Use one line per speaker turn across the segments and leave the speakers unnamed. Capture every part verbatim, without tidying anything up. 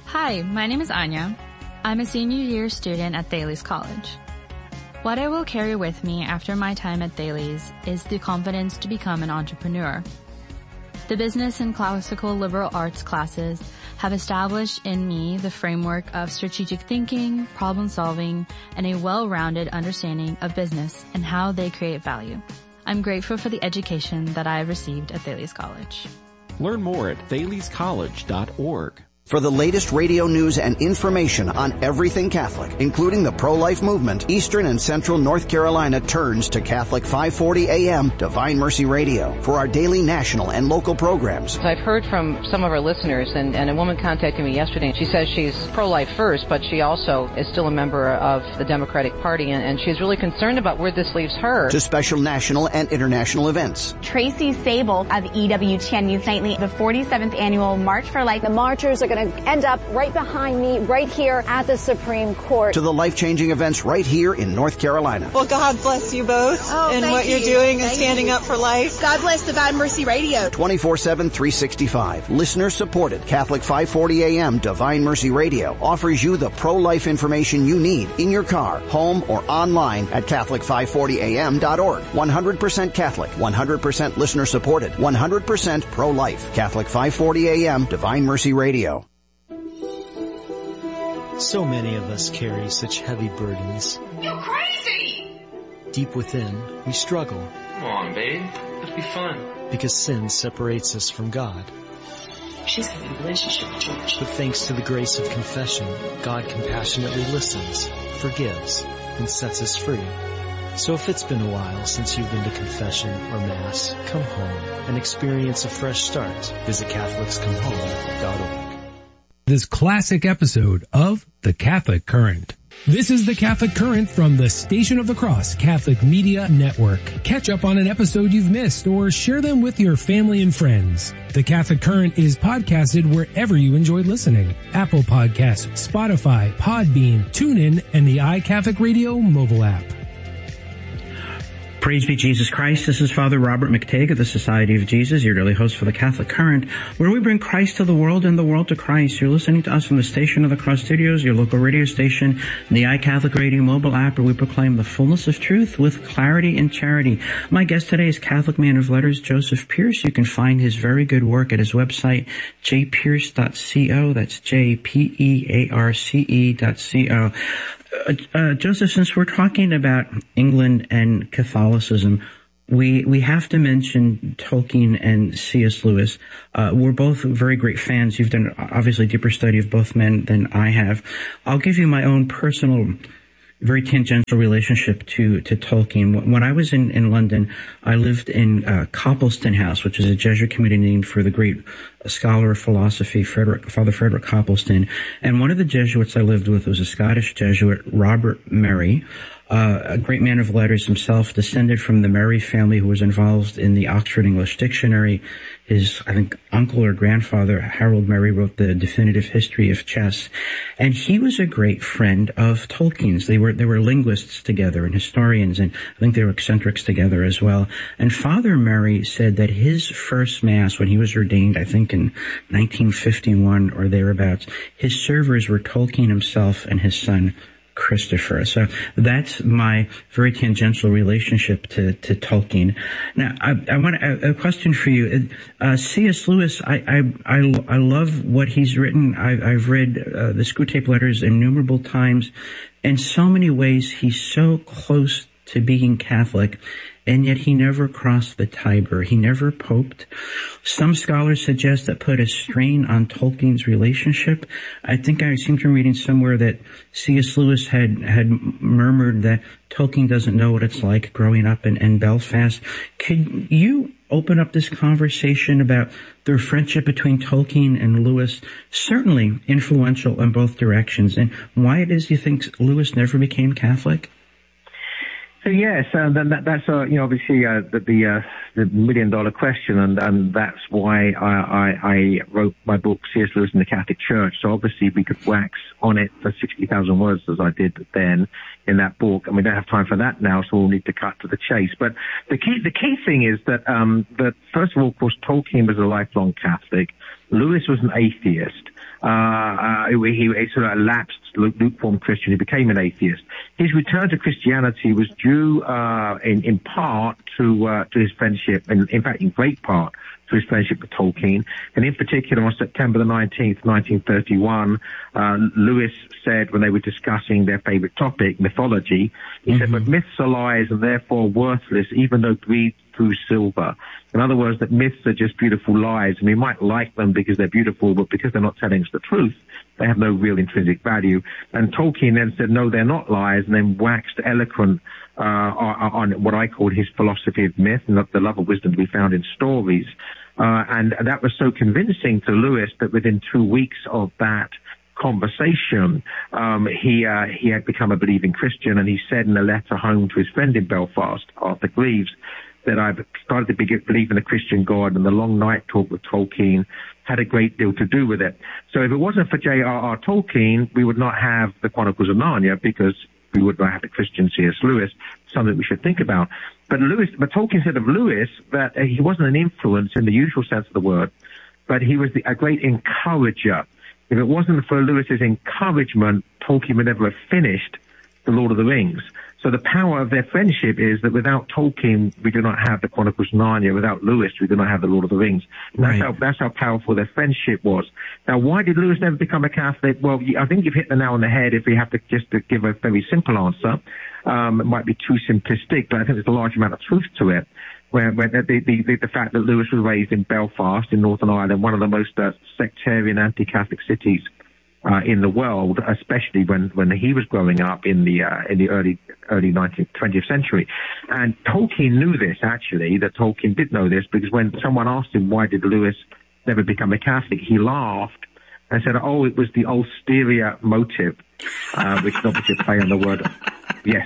Hi, my name is Anya. I'm a senior year student at Thales College. What I will carry with me after my time at Thales is the confidence to become an entrepreneur. The business and classical liberal arts classes have established in me the framework of strategic thinking, problem solving, and a well-rounded understanding of business and how they create value. I'm grateful for the education that I have received at Thales College.
Learn more at thales college dot org.
For the latest radio news and information on everything Catholic, including the pro-life movement, Eastern and Central North Carolina turns to Catholic five forty A M Divine Mercy Radio for our daily national and local programs.
I've heard from some of our listeners, and, and a woman contacted me yesterday. She says she's pro-life first, but she also is still a member of the Democratic Party, and, and she's really concerned about where this leaves her.
To special national and international events.
Tracy Sable of E W T N News Nightly, the forty-seventh annual March for Life.
The marchers are going to end up right behind me, right here at the Supreme Court.
To the life-changing events right here in North Carolina.
Well, God bless you both
oh,
and what
you.
you're doing
thank
and standing
you.
up for life.
God bless Divine Mercy Radio.
twenty-four seven, three sixty-five. Listener-supported Catholic five forty A M Divine Mercy Radio offers you the pro-life information you need in your car, home, or online at Catholic five forty A M dot org. one hundred percent Catholic, one hundred percent listener-supported, one hundred percent pro-life. Catholic five forty A M Divine Mercy Radio.
So many of us carry such heavy burdens.
You're crazy!
Deep within, we struggle.
Come on, babe. Let's be fun.
Because sin separates us from God.
She's having a relationship with George.
But thanks to the grace of confession, God compassionately listens, forgives, and sets us free. So if it's been a while since you've been to confession or Mass, come home and experience a fresh start. Visit Catholics Come Home dot org.
This classic episode of The Catholic Current. This is The Catholic Current from the Station of the Cross Catholic Media Network. Catch up on an episode you've missed or share them with your family and friends. The Catholic Current is podcasted wherever you enjoy listening. Apple Podcasts, Spotify, Podbean, TuneIn, and the iCatholic Radio mobile app.
Praise be Jesus Christ. This is Father Robert McTague of the Society of Jesus, your daily host for the Catholic Current, where we bring Christ to the world and the world to Christ. You're listening to us from the Station of the Cross Studios, your local radio station, and the iCatholic Radio mobile app, where we proclaim the fullness of truth with clarity and charity. My guest today is Catholic man of letters Joseph Pearce. You can find his very good work at his website, j pearce dot co. That's J P E A R C E dot C O. Uh, uh, Joseph, since we're talking about England and Catholicism, we we have to mention Tolkien and C S Lewis. Uh, we're both very great fans. You've done obviously deeper study of both men than I have. I'll give you my own personal, very tangential relationship to to Tolkien. When I was in in London, I lived in uh, Copleston House, which is a Jesuit community named for the great scholar of philosophy, Frederick, Father Frederick Copleston. And one of the Jesuits I lived with was a Scottish Jesuit, Robert Murray, uh, a great man of letters himself, descended from the Murray family who was involved in the Oxford English Dictionary. His, I think, uncle or grandfather, Harold Murray, wrote the definitive history of chess. And he was a great friend of Tolkien's. They were, they were linguists together and historians, and I think they were eccentrics together as well. And Father Murray said that his first Mass, when he was ordained, I think in nineteen fifty-one or thereabouts, his servers were Tolkien himself and his son, Christopher. So that's my very tangential relationship to, to Tolkien. Now, I, I want a, a question for you. Uh, C S Lewis, I, I, I, I love what he's written. I, I've read uh, the Screwtape Letters innumerable times. In so many ways, he's so close to being Catholic, and yet he never crossed the Tiber. He never poped. Some scholars suggest that put a strain on Tolkien's relationship. I think I seem to be reading somewhere that C S Lewis had had murmured that Tolkien doesn't know what it's like growing up in, in Belfast. Could you open up this conversation about their friendship between Tolkien and Lewis, certainly influential in both directions, and why it is you think Lewis never became Catholic?
So yes, uh, that, that's uh, you know obviously uh, the the, uh, the million dollar question, and, and that's why I, I, I wrote my book C S Lewis and the Catholic Church. So obviously we could wax on it for sixty thousand words as I did then in that book, and we don't have time for that now, so we'll need to cut to the chase. But the key the key thing is that um, that first of all, of course, Tolkien was a lifelong Catholic. Lewis was an atheist. uh, uh, he, he sort of lapsed lukewarm Christian. He became an atheist. His return to Christianity was due, uh, in, in part to, uh, to his friendship, and in fact, in great part, to his friendship with Tolkien. And in particular, on September the nineteenth, nineteen thirty-one, uh, Lewis said, when they were discussing their favorite topic, mythology, he mm-hmm. said, but myths are lies and therefore worthless, even though breathed through silver. In other words, that myths are just beautiful lies, and we might like them because they're beautiful, but because they're not telling us the truth, they have no real intrinsic value. And Tolkien then said, no, they're not lies, and then waxed eloquent uh, on, on what I called his philosophy of myth, and the love of wisdom to be found in stories. Uh, and that was so convincing to Lewis that within two weeks of that conversation, um, he uh, he had become a believing Christian, and he said in a letter home to his friend in Belfast, Arthur Greaves, that I've started to be, believe in a Christian God, and the long night talk with Tolkien had a great deal to do with it. So if it wasn't for J R R Tolkien, we would not have the Chronicles of Narnia, because we would not have the Christian C S Lewis, something we should think about. But Lewis, but Tolkien said of Lewis that uh, he wasn't an influence in the usual sense of the word, but he was the, a great encourager. If it wasn't for Lewis's encouragement, Tolkien would never have finished The Lord of the Rings. So the power of their friendship is that without Tolkien, we do not have the Chronicles of Narnia. Without Lewis, we do not have the Lord of the Rings. And that's, right. how, that's how powerful their friendship was. Now, why did Lewis never become a Catholic? Well, I think you've hit the nail on the head if we have to just to give a very simple answer. Um, it might be too simplistic, but I think there's a large amount of truth to it. Where, where the, the, the, the fact that Lewis was raised in Belfast in Northern Ireland, one of the most uh, sectarian anti-Catholic cities Uh, in the world, especially when, when he was growing up in the, uh, in the early, early nineteenth, twentieth century. And Tolkien knew this, actually, that Tolkien did know this, because when someone asked him, why did Lewis never become a Catholic, he laughed and said, oh, it was the ulterior motive, uh, which is obviously a play on the word, yes.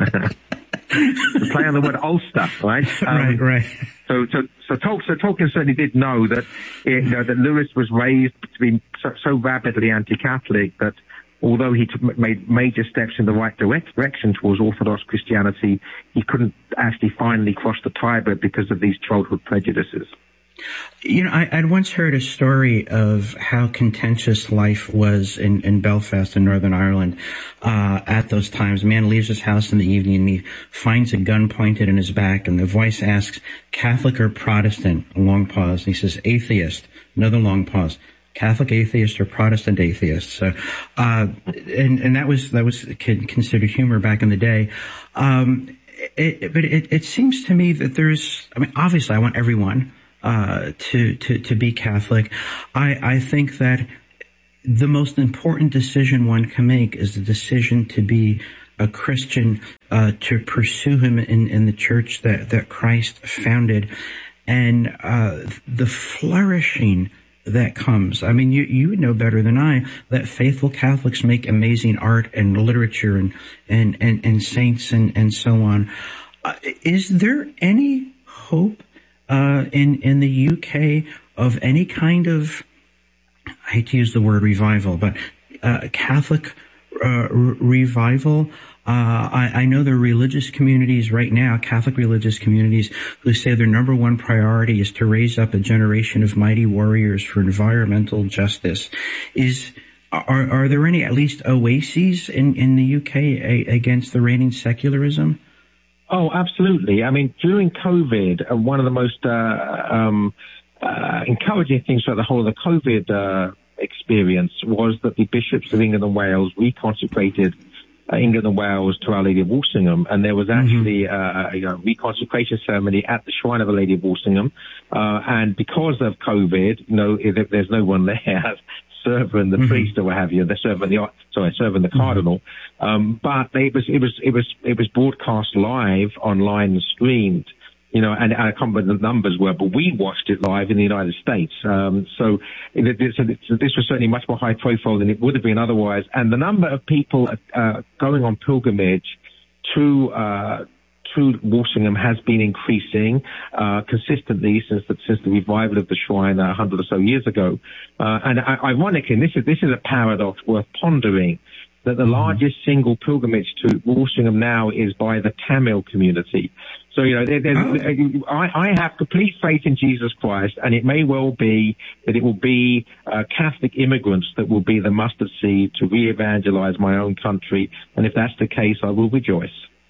The play on the word Ulster, right? Um,
right, right.
So, so, so, Tol- so Tolkien certainly did know that, it, you know, that Lewis was raised to be so, so rapidly anti-Catholic that although he t- made major steps in the right direct direction towards Orthodox Christianity, he couldn't actually finally cross the Tiber because of these childhood prejudices.
You know, I, I'd once heard a story of how contentious life was in, in Belfast in Northern Ireland uh, at those times. A man leaves his house in the evening and he finds a gun pointed in his back, and the voice asks, Catholic or Protestant? A long pause. And he says, atheist. Another long pause. Catholic atheist or Protestant atheist? So, uh, and, and that was, that was considered humor back in the day. Um, it, but it, it seems to me that there's, I mean, obviously I want everyone Uh, to, to, to be Catholic. I, I think that the most important decision one can make is the decision to be a Christian, uh, to pursue him in, in the church that, that Christ founded, and, uh, the flourishing that comes. I mean, you, you would know better than I that faithful Catholics make amazing art and literature and, and, and, and saints and, and so on. Uh, is there any hope Uh, in, in the U K of any kind of, I hate to use the word revival, but, uh, Catholic, uh, re- revival? Uh, I, I know there are religious communities right now, Catholic religious communities, who say their number one priority is to raise up a generation of mighty warriors for environmental justice. Is, are, are there any, at least oases in, in the U K a, against the reigning secularism?
Oh, absolutely. I mean, during COVID, uh, one of the most uh, um, uh, encouraging things about the whole of the COVID uh, experience was that the bishops of England and Wales reconsecrated uh, England and Wales to Our Lady of Walsingham, and there was actually mm-hmm. uh, a, a reconsecration ceremony at the Shrine of Our Lady of Walsingham. Uh, and because of COVID, you know, there's no one there serving the mm-hmm. priest or what have you. They're serving the sorry, serving the mm-hmm. cardinal. Um, but they, it was it was it was it was broadcast live online and streamed. You know, and, and I can't remember the numbers were, but we watched it live in the United States. Um, so, it, it, so this was certainly much more high profile than it would have been otherwise. And the number of people uh, going on pilgrimage to uh, to Walsingham has been increasing uh, consistently since the, since the revival of the shrine a hundred or so years ago. Uh, and uh, ironically, and this is this is a paradox worth pondering, that the largest single pilgrimage to Walsingham now is by the Tamil community. So, you know, there, there's,
Oh.
I, I have complete faith in Jesus Christ, and it may well be that it will be uh, Catholic immigrants that will be the mustard seed to re-evangelize my own country. And if that's the case, I will rejoice.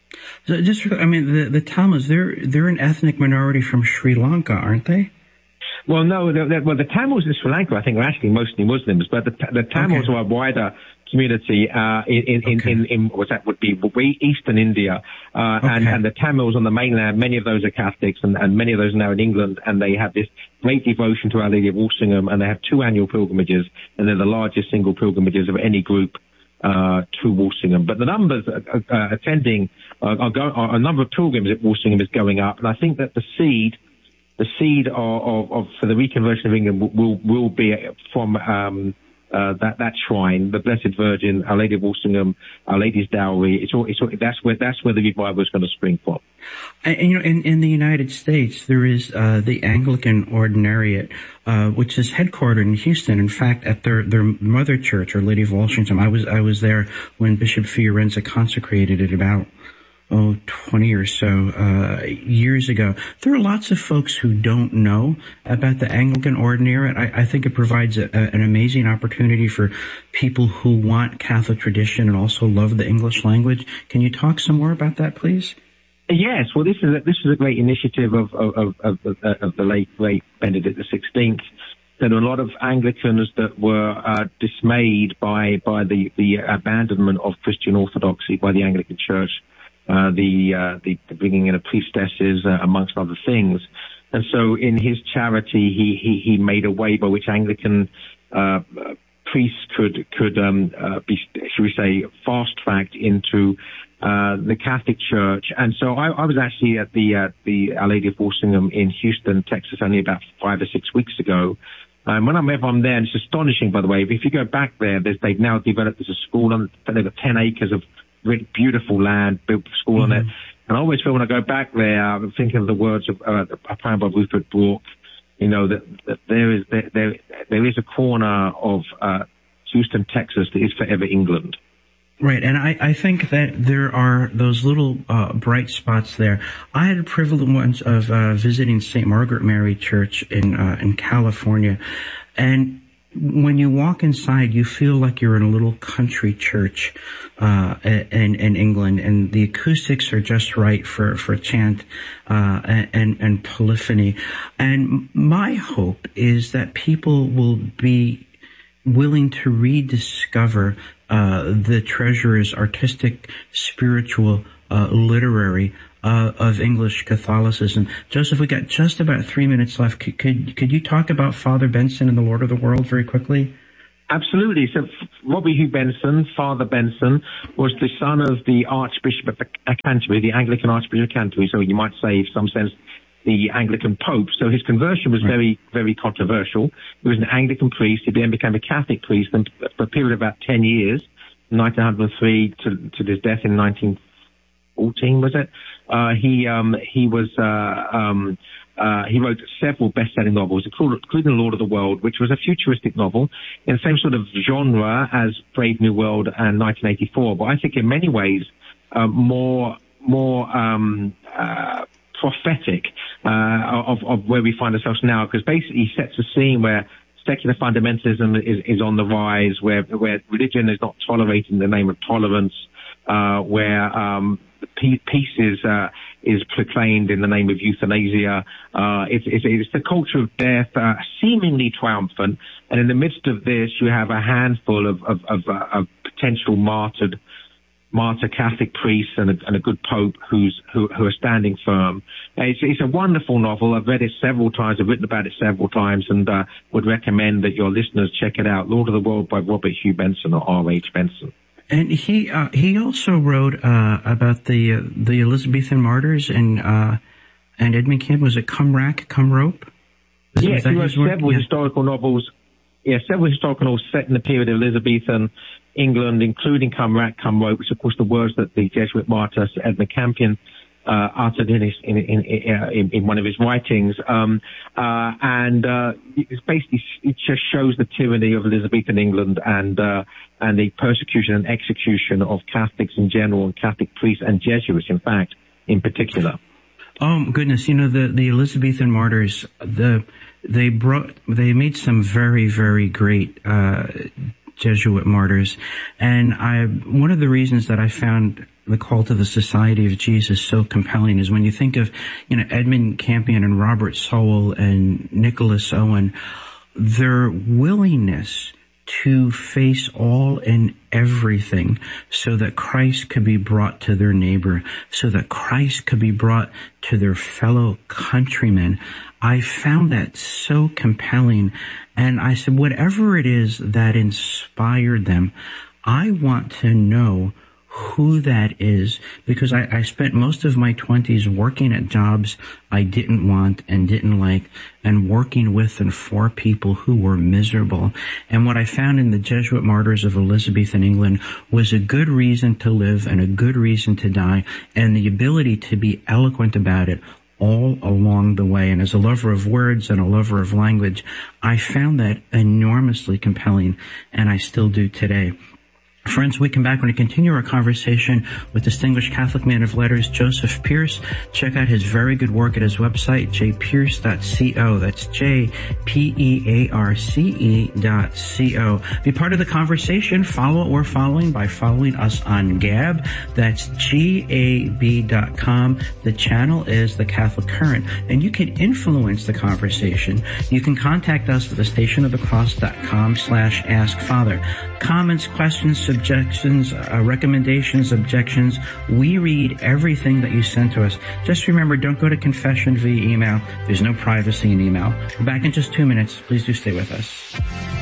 So just, I mean, the, the Tamils, they're, they're an ethnic minority from Sri Lanka, aren't they?
Well, no, they're, they're, well, the Tamils in Sri Lanka, I think, are actually mostly Muslims, but the, the Tamils
Okay.
are a wider community uh, in, in,
Okay.
in, in, in what that would be eastern India, uh, and,
Okay.
and the Tamils on the mainland. Many of those are Catholics, and, and many of those are now in England, and they have this great devotion to Our Lady of Walsingham, and they have two annual pilgrimages, and they're the largest single pilgrimages of any group uh, to Walsingham. But the numbers uh, uh, attending, uh, are go- are, a number of pilgrims at Walsingham is going up, and I think that the seed. The seed of, of, of for the reconversion of England will will, will be from um, uh, that that shrine, the Blessed Virgin, Our Lady of Walsingham, Our Lady's Dowry. It's all, it's all, that's where that's where the revival is going to spring from.
And, you know, in, in the United States, there is uh, the Anglican Ordinariate, uh, which is headquartered in Houston. In fact, at their their mother church, Our Lady of Walsingham, I was I was there when Bishop Fiorenza consecrated it about. oh, twenty or so uh years ago. There are lots of folks who don't know about the Anglican Ordinariate. I, I think it provides a, a, an amazing opportunity for people who want Catholic tradition and also love the English language. Can you talk some more about that, please?
Yes, well, this is a, this is a great initiative of of, of, of, of the late great Benedict the sixteenth. There were a lot of Anglicans that were uh, dismayed by by the the abandonment of Christian orthodoxy by the Anglican Church. Uh, the, uh, the, the bringing in of priestesses, uh, amongst other things. And so in his charity, he, he, he made a way by which Anglican, uh, priests could, could, um, uh, be, should we say, fast-tracked into, uh, the Catholic Church. And so I, I was actually at the, uh, the Our Lady of Walsingham in Houston, Texas, only about five or six weeks ago. Um, when I'm ever I'm there, and it's astonishing, by the way, if you go back there, there's, they've now developed as a school, and they've got ten acres of really beautiful land, built a school mm-hmm. on it. And I always feel when I go back there, I'm thinking of the words of uh, a poem by Rupert Brooke, you know, that, that there is there, there there is a corner of uh, Houston, Texas that is forever England.
Right, and I, I think that there are those little uh, bright spots there. I had the privilege once of uh, visiting Saint Margaret Mary Church in uh, in California, and when you walk inside, you feel like you're in a little country church uh in, in England, and the acoustics are just right for, for chant uh and, and polyphony. And my hope is that people will be willing to rediscover uh the treasures, artistic, spiritual, uh literary Uh, of English Catholicism. Joseph, we got just about three minutes left. Could, could, could you talk about Father Benson and the Lord of the World very quickly?
Absolutely. So Robbie Hugh Benson, Father Benson, was the son of the Archbishop of Canterbury, the Anglican Archbishop of Canterbury, so you might say, in some sense, the Anglican Pope. So his conversion was very, very controversial. He was an Anglican priest. He then became a Catholic priest, and for a period of about ten years, nineteen oh three to, to his death in nineteen fourteen, was it? Uh, he, um, he was, uh, um, uh, he wrote several best-selling novels, including The Lord of the World, which was a futuristic novel in the same sort of genre as Brave New World and nineteen eighty-four. But I think in many ways, uh, more, more, um, uh, prophetic, uh, of, of where we find ourselves now, because basically he sets a scene where secular fundamentalism is, is on the rise, where, where religion is not tolerated in the name of tolerance, uh, where, um, peace is, uh, is proclaimed in the name of euthanasia. Uh, it's, it's, it's the culture of death, uh, seemingly triumphant. And in the midst of this, you have a handful of, of, of, uh, of potential martyred, martyr Catholic priests and a, and a good pope who's, who, who are standing firm. It's, it's a wonderful novel. I've read it several times. I've written about it several times, and, uh, would recommend that your listeners check it out. Lord of the World by Robert Hugh Benson, or R H Benson.
And he uh, he also wrote uh, about the uh, the Elizabethan martyrs and uh, and Edmund Kemp. Was it Come Rack, Come Rope?
Is yes, he wrote several yeah. historical novels. Yeah, several historical novels set in the period of Elizabethan England, including Come Rack, Come Rope, which of course the words that the Jesuit martyr Edmund Campion uh, uttered in, his, in, in, in, in one of his writings. Um, uh, and, uh, it's basically, it just shows the tyranny of Elizabethan England and, uh, and the persecution and execution of Catholics in general and Catholic priests and Jesuits, in fact, in particular.
Oh goodness, you know, the, the Elizabethan martyrs, the, they brought, they made some very, very great, uh, Jesuit martyrs. And I, one of the reasons that I found the call to the Society of Jesus so compelling is when you think of, you know, Edmund Campion and Robert Sowell and Nicholas Owen, their willingness to face all and everything so that Christ could be brought to their neighbor, so that Christ could be brought to their fellow countrymen. I found that so compelling. And I said, whatever it is that inspired them, I want to know who that is, because I, I spent most of my twenties working at jobs I didn't want and didn't like, and working with and for people who were miserable. And what I found in the Jesuit martyrs of Elizabethan England was a good reason to live and a good reason to die, and the ability to be eloquent about it all along the way. And as a lover of words and a lover of language, I found that enormously compelling, and I still do today. Friends, we come back when we continue our conversation with distinguished Catholic man of letters, Joseph Pearce. Check out his very good work at his website, j pearce dot co. That's J P E A R C E dot C O. Be part of the conversation. Follow what we're following by following us on Gab. That's G A B dot com. The channel is The Catholic Current, and you can influence the conversation. You can contact us at the station of the cross dot com slash ask father. Comments, questions, suggestions, uh, recommendations, objections. We read everything that you send to us. Just remember, don't go to confession via email. There's no privacy in email. We're back in just two minutes. Please do stay with us.